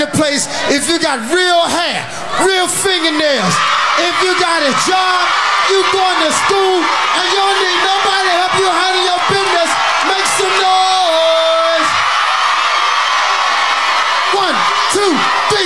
the place if you got real hair, real fingernails. If you got a job, you going to school, and you don't need nobody to help you handle your business, make some noise. 1, 2, 3.